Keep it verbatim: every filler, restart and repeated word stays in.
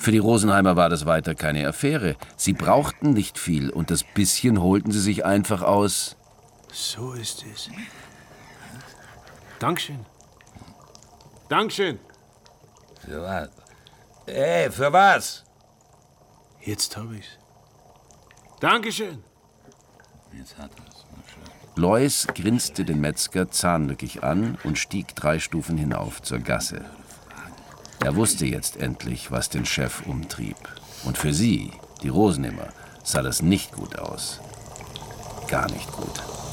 Für die Rosenheimer war das weiter keine Affäre. Sie brauchten nicht viel und das bisschen holten sie sich einfach aus. So ist es. Dankeschön. Dankeschön. Für was? Ey, für was? Jetzt hab ich's. Dankeschön. Jetzt hat er's. Lois grinste den Metzger zahnlückig an und stieg drei Stufen hinauf zur Gasse. Er wusste jetzt endlich, was den Chef umtrieb. Und für sie, die Rosenheimer, sah das nicht gut aus. Gar nicht gut.